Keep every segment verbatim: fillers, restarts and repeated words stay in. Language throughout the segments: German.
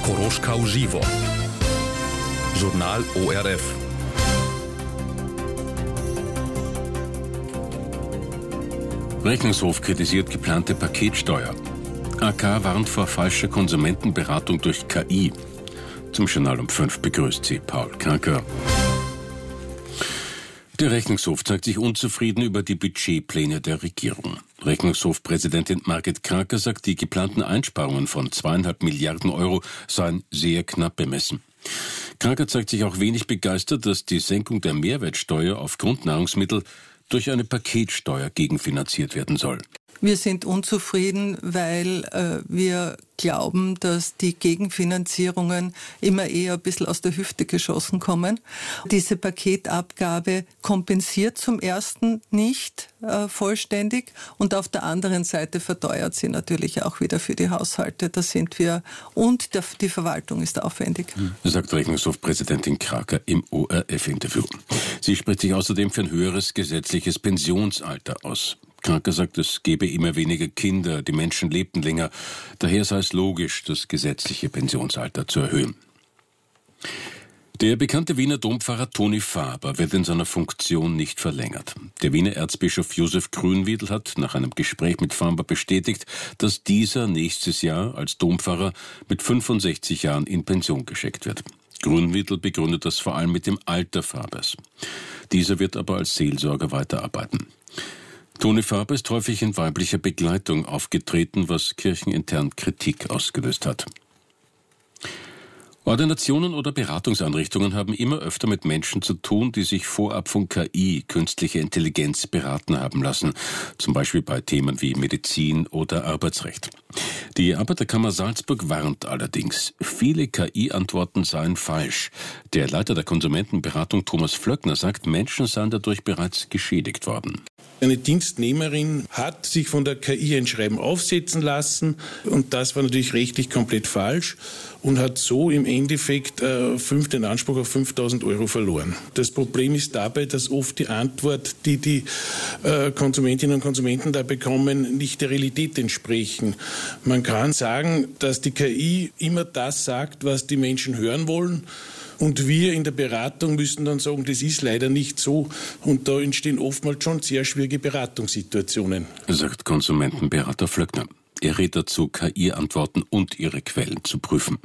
Koroška v živo. Žurnal O R F. Rechnungshof kritisiert geplante Paketsteuer. A K warnt vor falscher Konsumentenberatung durch K I. Zum Journal um fünf begrüßt sie Paul Kranker. Der Rechnungshof zeigt sich unzufrieden über die Budgetpläne der Regierung. Rechnungshofpräsidentin Margit Kranker sagt, die geplanten Einsparungen von zweieinhalb Milliarden Euro seien sehr knapp bemessen. Kranker zeigt sich auch wenig begeistert, dass die Senkung der Mehrwertsteuer auf Grundnahrungsmittel durch eine Paketsteuer gegenfinanziert werden soll. Wir sind unzufrieden, weil äh, wir glauben, dass die Gegenfinanzierungen immer eher ein bisschen aus der Hüfte geschossen kommen. Diese Paketabgabe kompensiert zum ersten nicht äh, vollständig und auf der anderen Seite verteuert sie natürlich auch wieder für die Haushalte. Da sind wir und der, die Verwaltung ist aufwendig. Sagt Rechnungshofpräsidentin Kranker im O R F-Interview. Sie spricht sich außerdem für ein höheres gesetzliches Pensionsalter aus. Kranker sagt, es gebe immer weniger Kinder, die Menschen lebten länger. Daher sei es logisch, das gesetzliche Pensionsalter zu erhöhen. Der bekannte Wiener Dompfarrer Toni Faber wird in seiner Funktion nicht verlängert. Der Wiener Erzbischof Josef Grünwiedl hat nach einem Gespräch mit Faber bestätigt, dass dieser nächstes Jahr als Dompfarrer mit fünfundsechzig Jahren in Pension geschickt wird. Grünwiedl begründet das vor allem mit dem Alter Fabers. Dieser wird aber als Seelsorger weiterarbeiten. Toni Faber ist häufig in weiblicher Begleitung aufgetreten, was kirchenintern Kritik ausgelöst hat. Ordinationen oder Beratungseinrichtungen haben immer öfter mit Menschen zu tun, die sich vorab von K I, künstlicher Intelligenz, beraten haben lassen, zum Beispiel bei Themen wie Medizin oder Arbeitsrecht. Die Arbeiterkammer Salzburg warnt allerdings, viele K I-Antworten seien falsch. Der Leiter der Konsumentenberatung Thomas Flöckner sagt, Menschen seien dadurch bereits geschädigt worden. Eine Dienstnehmerin hat sich von der K I ein Schreiben aufsetzen lassen und das war natürlich rechtlich komplett falsch und hat so im Endeffekt äh, fünf, den Anspruch auf fünftausend Euro verloren. Das Problem ist dabei, dass oft die Antwort, die die äh, Konsumentinnen und Konsumenten da bekommen, nicht der Realität entsprechen. Man kann sagen, dass die K I immer das sagt, was die Menschen hören wollen. Und wir in der Beratung müssen dann sagen, das ist leider nicht so. Und da entstehen oftmals schon sehr schwierige Beratungssituationen. Sagt Konsumentenberater Flöckner. Er rät dazu, K I-Antworten und ihre Quellen zu prüfen.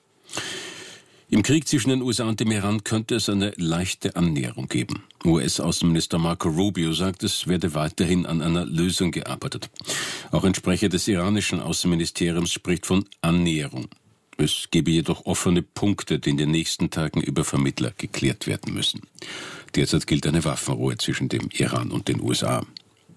Im Krieg zwischen den U S A und dem Iran könnte es eine leichte Annäherung geben. U S-Außenminister Marco Rubio sagt, es werde weiterhin an einer Lösung gearbeitet. Auch ein Sprecher des iranischen Außenministeriums spricht von Annäherung. Es gebe jedoch offene Punkte, die in den nächsten Tagen über Vermittler geklärt werden müssen. Derzeit gilt eine Waffenruhe zwischen dem Iran und den U S A.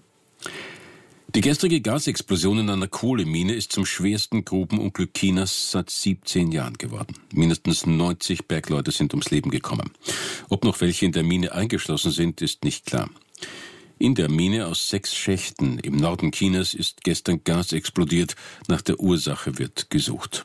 Die gestrige Gasexplosion in einer Kohlemine ist zum schwersten Grubenunglück Chinas seit siebzehn Jahren geworden. Mindestens neunzig Bergleute sind ums Leben gekommen. Ob noch welche in der Mine eingeschlossen sind, ist nicht klar. In der Mine aus sechs Schächten im Norden Chinas ist gestern Gas explodiert. Nach der Ursache wird gesucht.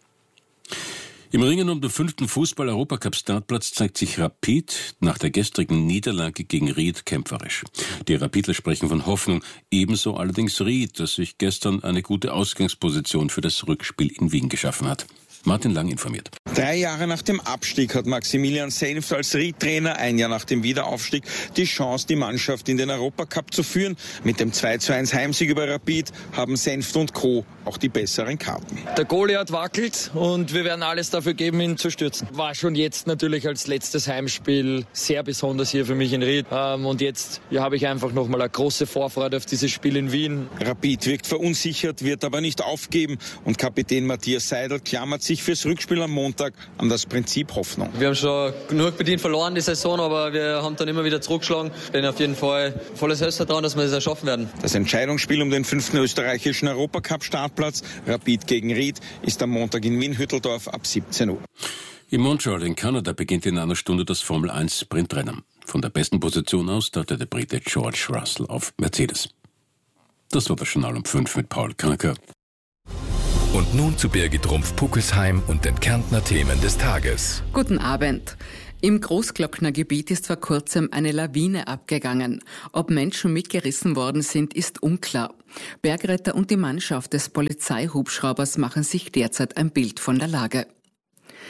Im Ringen um den fünften Fußball-Europacup-Startplatz zeigt sich Rapid nach der gestrigen Niederlage gegen Ried kämpferisch. Die Rapidler sprechen von Hoffnung, ebenso allerdings Ried, das sich gestern eine gute Ausgangsposition für das Rückspiel in Wien geschaffen hat. Martin Lang informiert. Drei Jahre nach dem Abstieg hat Maximilian Senft als Ried-Trainer, ein Jahr nach dem Wiederaufstieg, die Chance, die Mannschaft in den Europacup zu führen. Mit dem zwei zu eins Heimsieg über Rapid haben Senft und Co. auch die besseren Karten. Der Goliath wackelt und wir werden alles dafür geben, ihn zu stürzen. War schon jetzt natürlich als letztes Heimspiel sehr besonders hier für mich in Ried. Und jetzt ja, habe ich einfach nochmal eine große Vorfreude auf dieses Spiel in Wien. Rapid wirkt verunsichert, wird aber nicht aufgeben und Kapitän Matthias Seidel klammert sich fürs Rückspiel am Montag an das Prinzip Hoffnung. Wir haben schon genug bedient verloren die Saison, aber wir haben dann immer wieder zurückgeschlagen. Ich bin auf jeden Fall volles Selbstvertrauen, dass wir das erschaffen werden. Das Entscheidungsspiel um den fünften österreichischen Europacup-Startplatz, Rapid gegen Ried, ist am Montag in Wien-Hütteldorf ab siebzehn Uhr. In Montreal in Kanada beginnt in einer Stunde das Formel eins Sprintrennen. Von der besten Position aus startet der Brite George Russell auf Mercedes. Das war das Journal um fünf mit Paul Kranker. Und nun zu Birgit Rumpf-Puckelsheim und den Kärntner Themen des Tages. Guten Abend. Im Großglocknergebiet ist vor kurzem eine Lawine abgegangen. Ob Menschen mitgerissen worden sind, ist unklar. Bergretter und die Mannschaft des Polizeihubschraubers machen sich derzeit ein Bild von der Lage.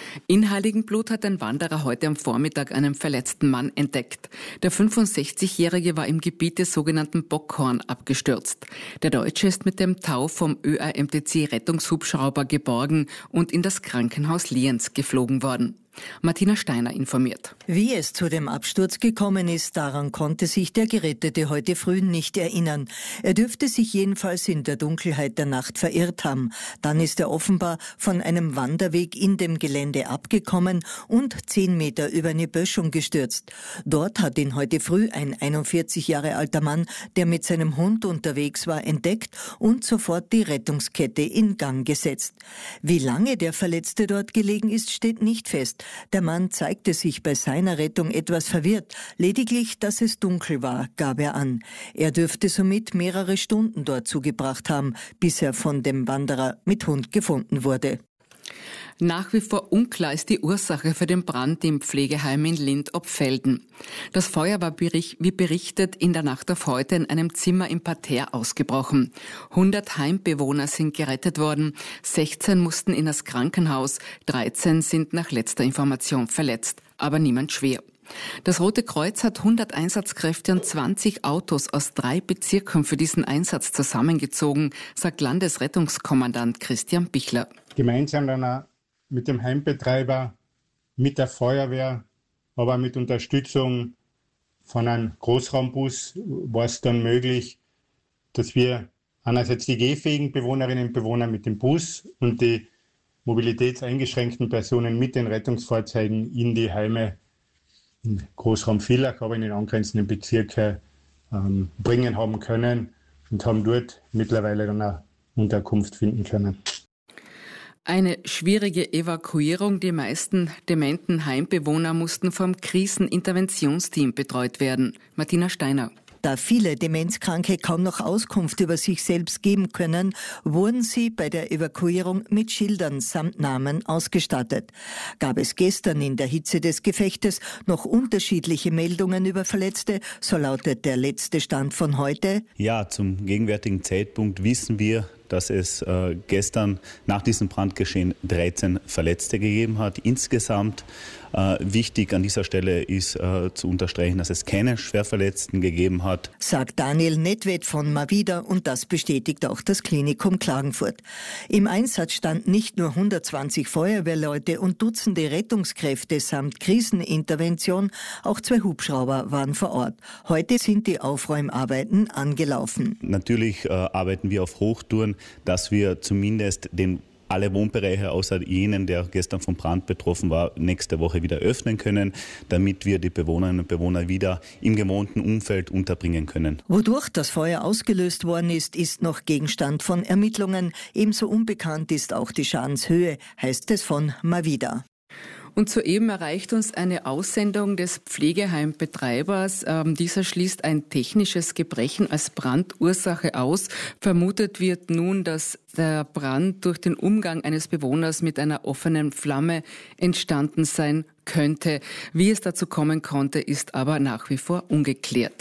In Heiligenblut hat ein Wanderer heute am Vormittag einen verletzten Mann entdeckt. Der fünfundsechzigjährige war im Gebiet des sogenannten Bockhorn abgestürzt. Der Deutsche ist mit dem Tau vom Ö A M T C-Rettungshubschrauber geborgen und in das Krankenhaus Lienz geflogen worden. Martina Steiner informiert. Wie es zu dem Absturz gekommen ist, daran konnte sich der Gerettete heute früh nicht erinnern. Er dürfte sich jedenfalls in der Dunkelheit der Nacht verirrt haben. Dann ist er offenbar von einem Wanderweg in dem Gelände abgekommen und zehn Meter über eine Böschung gestürzt. Dort hat ihn heute früh ein einundvierzig Jahre alter Mann, der mit seinem Hund unterwegs war, entdeckt und sofort die Rettungskette in Gang gesetzt. Wie lange der Verletzte dort gelegen ist, steht nicht fest. Der Mann zeigte sich bei seiner Rettung etwas verwirrt. Lediglich, dass es dunkel war, gab er an. Er dürfte somit mehrere Stunden dort zugebracht haben, bis er von dem Wanderer mit Hund gefunden wurde. Nach wie vor unklar ist die Ursache für den Brand im Pflegeheim in Lind-Obfelden. Das Feuer war, wie berichtet, in der Nacht auf heute in einem Zimmer im Parterre ausgebrochen. hundert Heimbewohner sind gerettet worden, sechzehn mussten in das Krankenhaus, dreizehn sind nach letzter Information verletzt, aber niemand schwer. Das Rote Kreuz hat hundert Einsatzkräfte und zwanzig Autos aus drei Bezirken für diesen Einsatz zusammengezogen, sagt Landesrettungskommandant Christian Bichler. Gemeinsam dann mit dem Heimbetreiber, mit der Feuerwehr, aber mit Unterstützung von einem Großraumbus war es dann möglich, dass wir einerseits die gehfähigen Bewohnerinnen und Bewohner mit dem Bus und die mobilitätseingeschränkten Personen mit den Rettungsfahrzeugen in die Heime im Großraum Villach, aber in den angrenzenden Bezirken ähm, bringen haben können und haben dort mittlerweile dann eine Unterkunft finden können. Eine schwierige Evakuierung. Die meisten dementen Heimbewohner mussten vom Kriseninterventionsteam betreut werden. Martina Steiner. Da viele Demenzkranke kaum noch Auskunft über sich selbst geben können, wurden sie bei der Evakuierung mit Schildern samt Namen ausgestattet. Gab es gestern in der Hitze des Gefechtes noch unterschiedliche Meldungen über Verletzte, so lautet der letzte Stand von heute. Ja, zum gegenwärtigen Zeitpunkt wissen wir, dass es äh, gestern nach diesem Brandgeschehen dreizehn Verletzte gegeben hat. Insgesamt äh, wichtig an dieser Stelle ist äh, zu unterstreichen, dass es keine Schwerverletzten gegeben hat. Sagt Daniel Nedved von Mavida und das bestätigt auch das Klinikum Klagenfurt. Im Einsatz standen nicht nur hundertzwanzig Feuerwehrleute und Dutzende Rettungskräfte samt Krisenintervention, auch zwei Hubschrauber waren vor Ort. Heute sind die Aufräumarbeiten angelaufen. Natürlich äh, arbeiten wir auf Hochtouren, dass wir zumindest den alle Wohnbereiche außer jenen, der gestern vom Brand betroffen war, nächste Woche wieder öffnen können, damit wir die Bewohnerinnen und Bewohner wieder im gewohnten Umfeld unterbringen können. Wodurch das Feuer ausgelöst worden ist, ist noch Gegenstand von Ermittlungen. Ebenso unbekannt ist auch die Schadenshöhe, heißt es von Mavida. Und soeben erreicht uns eine Aussendung des Pflegeheimbetreibers. Ähm, dieser schließt ein technisches Gebrechen als Brandursache aus. Vermutet wird nun, dass der Brand durch den Umgang eines Bewohners mit einer offenen Flamme entstanden sein könnte. Wie es dazu kommen konnte, ist aber nach wie vor ungeklärt.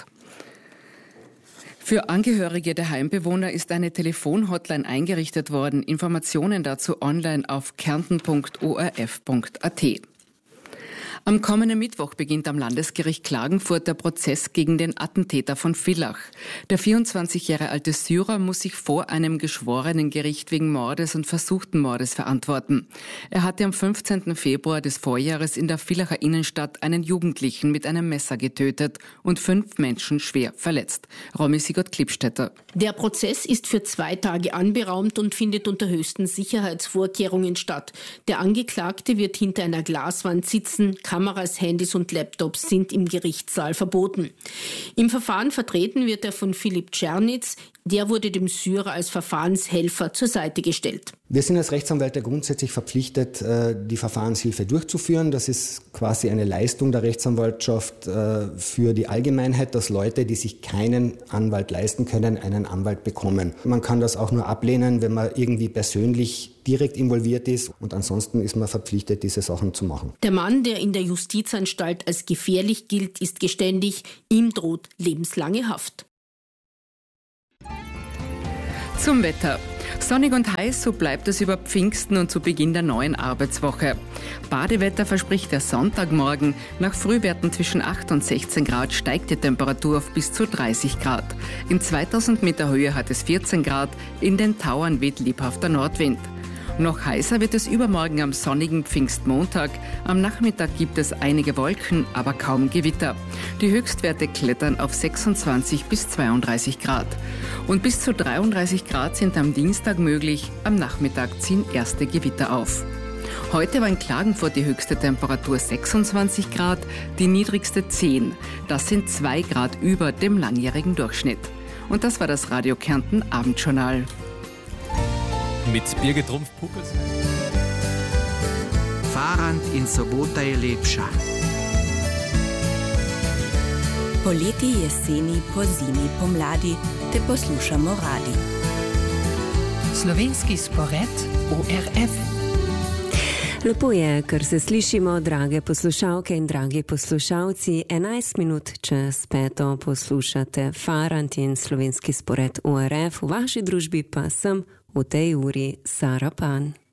Für Angehörige der Heimbewohner ist eine Telefonhotline eingerichtet worden. Informationen dazu online auf kärnten punkt o r f punkt a t. Am kommenden Mittwoch beginnt am Landesgericht Klagenfurt der Prozess gegen den Attentäter von Villach. Der vierundzwanzig Jahre alte Syrer muss sich vor einem geschworenen Gericht wegen Mordes und versuchten Mordes verantworten. Er hatte am fünfzehnten Februar des Vorjahres in der Villacher Innenstadt einen Jugendlichen mit einem Messer getötet und fünf Menschen schwer verletzt. Romy Sigurd-Klippstätter. Der Prozess ist für zwei Tage anberaumt und findet unter höchsten Sicherheitsvorkehrungen statt. Der Angeklagte wird hinter einer Glaswand sitzen. Kameras, Handys und Laptops sind im Gerichtssaal verboten. Im Verfahren vertreten wird er von Philipp Czernitz. Der wurde dem Syrer als Verfahrenshelfer zur Seite gestellt. Wir sind als Rechtsanwälte grundsätzlich verpflichtet, die Verfahrenshilfe durchzuführen. Das ist quasi eine Leistung der Rechtsanwaltschaft für die Allgemeinheit, dass Leute, die sich keinen Anwalt leisten können, einen Anwalt bekommen. Man kann das auch nur ablehnen, wenn man irgendwie persönlich direkt involviert ist. Und ansonsten ist man verpflichtet, diese Sachen zu machen. Der Mann, der in der Justizanstalt als gefährlich gilt, ist geständig. Ihm droht lebenslange Haft. Zum Wetter. Sonnig und heiß, so bleibt es über Pfingsten und zu Beginn der neuen Arbeitswoche. Badewetter verspricht der Sonntagmorgen. Nach Frühwerten zwischen acht und sechzehn Grad steigt die Temperatur auf bis zu dreißig Grad. In zweitausend Meter Höhe hat es vierzehn Grad, in den Tauern weht lebhafter Nordwind. Noch heißer wird es übermorgen am sonnigen Pfingstmontag. Am Nachmittag gibt es einige Wolken, aber kaum Gewitter. Die Höchstwerte klettern auf sechsundzwanzig bis zweiunddreißig Grad. Und bis zu dreiunddreißig Grad sind am Dienstag möglich. Am Nachmittag ziehen erste Gewitter auf. Heute war in Klagenfurt die höchste Temperatur sechsundzwanzig Grad, die niedrigste zehn. Das sind zwei Grad über dem langjährigen Durchschnitt. Und das war das Radio Kärnten Abendjournal. Mit Birgit Trumpf-Puckelsheim. Farand in sobota je lepša. Poleti, jeseni, pozimi, pomladi te poslušamo radi. Slovenski spored O R F. Lepo je, ker se slišimo, drage poslušalke in dragi poslušalci. enajst minut čez peto poslušate Farand in slovenski spored O R F. V vaši družbi pa sem v tej uri Sara Pan.